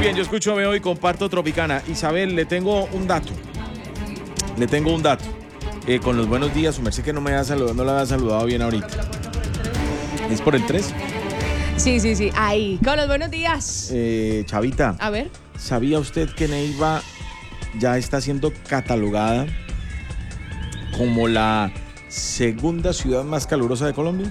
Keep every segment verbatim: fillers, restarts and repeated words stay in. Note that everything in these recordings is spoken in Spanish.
bien, yo escucho, veo y comparto Tropicana. Isabel, le tengo un dato. Le tengo un dato. Eh, con los buenos días, su merced que no me había saludado, no la había saludado bien ahorita. ¿Es por el tres? Sí, sí, sí, ahí. Con los buenos días. Eh, Chavita. A ver. ¿Sabía usted que Neiva ya está siendo catalogada como la segunda ciudad más calurosa de Colombia?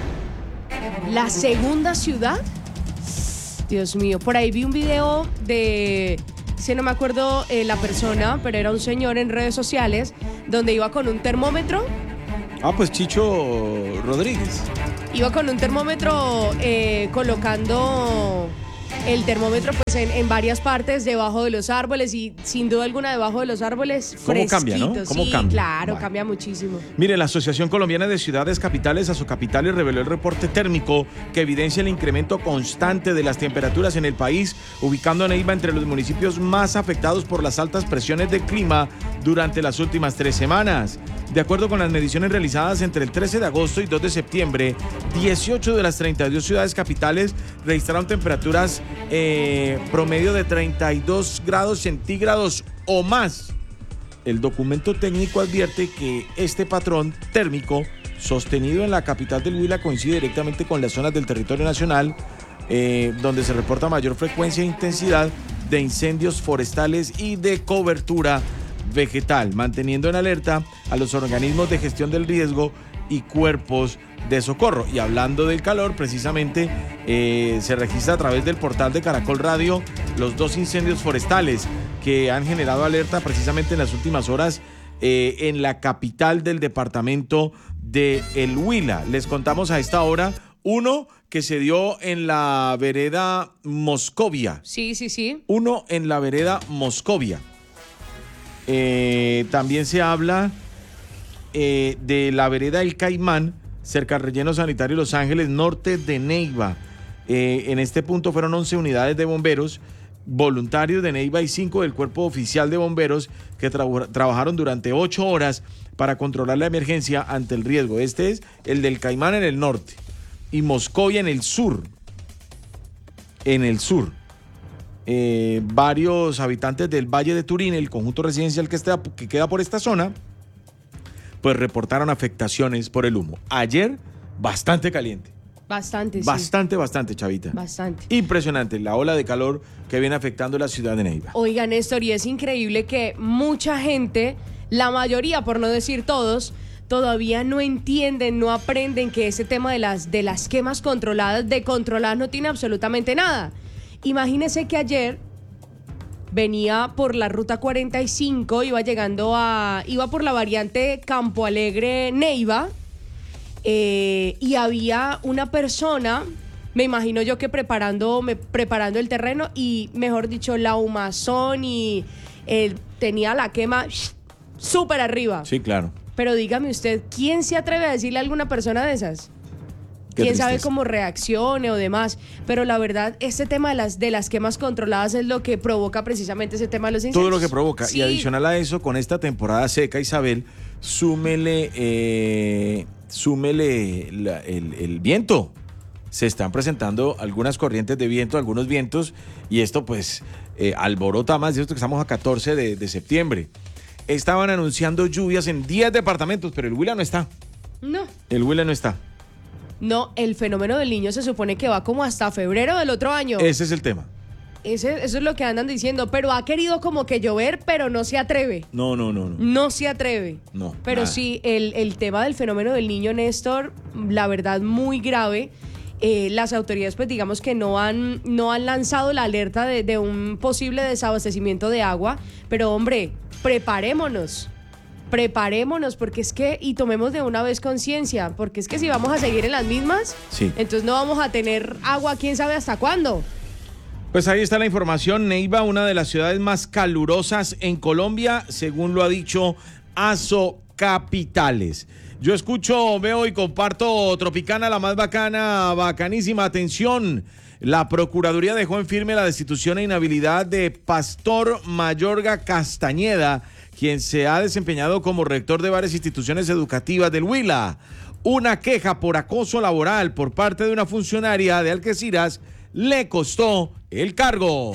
¿La segunda ciudad? Dios mío, por ahí vi un video de, si no me acuerdo eh, la persona, pero era un señor en redes sociales, donde iba con un termómetro. Ah, pues Chicho Rodríguez. Iba con un termómetro eh, colocando el termómetro pues en, en varias partes debajo de los árboles y sin duda alguna debajo de los árboles ¿Cómo fresquito. cambia, no? ¿Cómo sí, cambia? claro, Bueno. cambia muchísimo. Mire, la Asociación Colombiana de Ciudades Capitales, Asocapitales, reveló el reporte térmico que evidencia el incremento constante de las temperaturas en el país, ubicando a Neiva entre los municipios más afectados por las altas presiones del clima durante las últimas tres semanas. De acuerdo con las mediciones realizadas entre el trece de agosto y dos de septiembre, dieciocho de las treinta y dos ciudades capitales registraron temperaturas eh, promedio de treinta y dos grados centígrados o más. El documento técnico advierte que este patrón térmico sostenido en la capital del Huila coincide directamente con las zonas del territorio nacional eh, donde se reporta mayor frecuencia e intensidad de incendios forestales y de cobertura vegetal, manteniendo en alerta a los organismos de gestión del riesgo y cuerpos de socorro. Y hablando del calor, precisamente eh, se registra a través del portal de Caracol Radio los dos incendios forestales que han generado alerta precisamente en las últimas horas eh, en la capital del departamento de El Huila. Les contamos a esta hora uno que se dio en la vereda Moscovia. Sí, sí, sí. Uno en la vereda Moscovia. Eh, también se habla eh, de la vereda El Caimán, cerca al relleno sanitario Los Ángeles, norte de Neiva. Eh, en este punto fueron once unidades de bomberos voluntarios de Neiva y cinco del cuerpo oficial de bomberos que tra- trabajaron durante ocho horas para controlar la emergencia ante el riesgo. Este es el del Caimán en el norte y Moscovia en el sur. En el sur. Eh, varios habitantes del Valle de Turín, el conjunto residencial que, está, que queda por esta zona, pues reportaron afectaciones por el humo. Ayer, bastante caliente. Bastante, sí. Bastante, bastante, Chavita. Bastante. Impresionante la ola de calor que viene afectando la ciudad de Neiva. Oiga, Néstor, y es increíble que mucha gente, la mayoría, por no decir todos, todavía no entienden, no aprenden que ese tema de las, de las quemas controladas, de controlar, no tiene absolutamente nada. Imagínese que ayer venía por la ruta cuarenta y cinco, iba llegando a, iba por la variante Campo Alegre Neiva, eh, y había una persona, me imagino yo que preparando, me, preparando el terreno y, mejor dicho, la humazón y eh, tenía la quema súper arriba. Sí, claro. Pero dígame usted, ¿quién se atreve a decirle a alguna persona de esas? Qué Quién tristeza. sabe cómo reaccione o demás, pero la verdad, este tema de las, de las quemas controladas es lo que provoca precisamente ese tema de los incendios. Todo lo que provoca. Sí. Y adicional a eso, con esta temporada seca, Isabel, súmele, eh, súmele la- el, el viento. Se están presentando algunas corrientes de viento, algunos vientos, y esto pues eh, alborota más, y esto que estamos a catorce de, de septiembre. Estaban anunciando lluvias en diez departamentos, pero el Huila no está. No, El Huila no está. no, el fenómeno del niño se supone que va como hasta febrero del otro año. Ese es el tema. Ese, eso es lo que andan diciendo, pero ha querido como que llover, pero no se atreve. No, no, no, no. No se atreve. No, Pero nada. sí, el, el tema del fenómeno del niño, Néstor, la verdad, muy grave. Eh, las autoridades, pues digamos que no han, no han lanzado la alerta de, de un posible desabastecimiento de agua. Pero, hombre, preparémonos. Preparémonos, porque es que, y tomemos de una vez conciencia, porque es que si vamos a seguir en las mismas, Sí. entonces no vamos a tener agua, quién sabe hasta cuándo. Pues ahí está la información. Neiva, una de las ciudades más calurosas en Colombia, según lo ha dicho Asocapitales. Yo escucho, veo y comparto Tropicana, la más bacana, bacanísima. Atención, la Procuraduría dejó en firme la destitución e inhabilidad de Pastor Mayorga Castañeda, quien se ha desempeñado como rector de varias instituciones educativas del Huila. Una queja por acoso laboral por parte de una funcionaria de Algeciras le costó el cargo.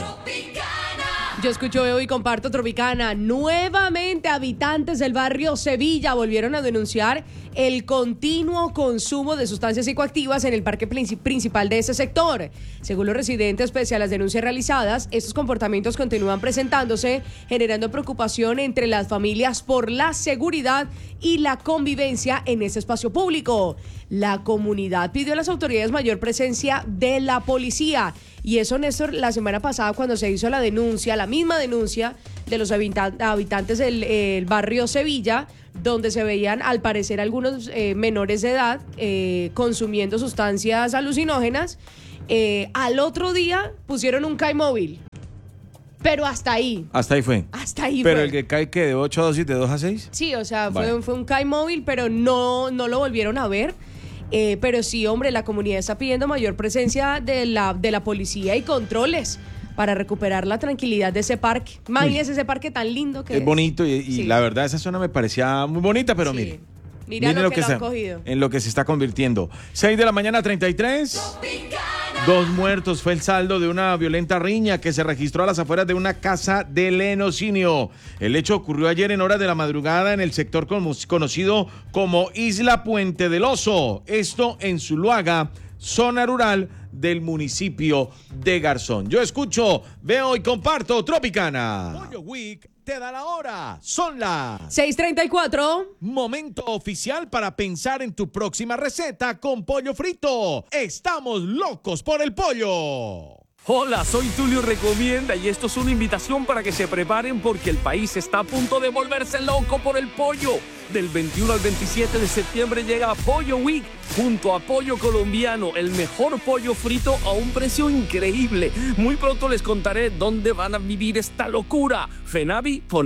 Yo escucho, veo y comparto Tropicana. Nuevamente habitantes del barrio Sevilla volvieron a denunciar el continuo consumo de sustancias psicoactivas en el parque principal de ese sector. Según los residentes, pese a las denuncias realizadas, estos comportamientos continúan presentándose, generando preocupación entre las familias por la seguridad y la convivencia en ese espacio público. La comunidad pidió a las autoridades mayor presencia de la policía. Y eso, Néstor, la semana pasada cuando se hizo la denuncia, la misma denuncia de los habitantes del el barrio Sevilla, donde se veían al parecer algunos eh, menores de edad eh, consumiendo sustancias alucinógenas, eh, al otro día pusieron un C A I móvil. Pero hasta ahí. Hasta ahí fue. Hasta ahí ¿Pero fue. el que cae que de ocho a dos y de dos a seis? Sí, o sea, vale. fue, fue un C A I móvil, pero no, no lo volvieron a ver. Eh, pero sí, hombre, la comunidad está pidiendo mayor presencia de la, de la policía y controles para recuperar la tranquilidad de ese parque. Imagínese ese parque tan lindo que es. Es bonito y, y Sí. la verdad esa zona me parecía muy bonita, pero Sí. mire. Mira mire lo que, lo se, han cogido. en lo que se está convirtiendo. seis de la mañana, treinta y tres. Dos muertos fue el saldo de una violenta riña que se registró a las afueras de una casa de Lenocinio. El hecho ocurrió ayer en horas de la madrugada en el sector conocido como Isla Puente del Oso. Esto en Zuluaga, zona rural del municipio de Garzón. Yo escucho, veo y comparto Tropicana. Pollo Week te da la hora. Son las seis treinta y cuatro. Momento oficial para pensar en tu próxima receta con pollo frito. Estamos locos por el pollo. Hola, soy Tulio Recomienda y esto es una invitación para que se preparen porque el país está a punto de volverse loco por el pollo. Del veintiuno al veintisiete de septiembre llega Pollo Week junto a Pollo Colombiano, el mejor pollo frito a un precio increíble. Muy pronto les contaré dónde van a vivir esta locura. Fenavi, pon